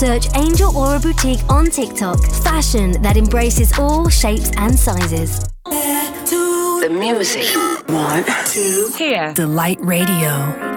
Search Angel Aura Boutique on TikTok. Fashion that embraces all shapes and sizes. The music. 1, 2, here. Delight Radio.